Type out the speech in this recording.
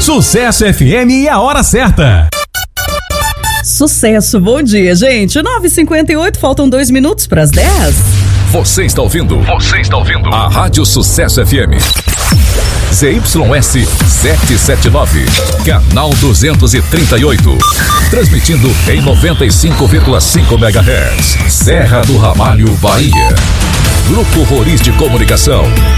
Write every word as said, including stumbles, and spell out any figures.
Sucesso F M e a hora certa. Sucesso, bom dia, gente. nove e cinquenta e oito, faltam dois minutos para as dez. Você está ouvindo? Você está ouvindo? A Rádio Sucesso F M. Z Y S setecentos e setenta e nove, canal duzentos e trinta e oito. Transmitindo em noventa e cinco vírgula cinco megahertz. Serra do Ramalho, Bahia. Grupo Roriz de Comunicação.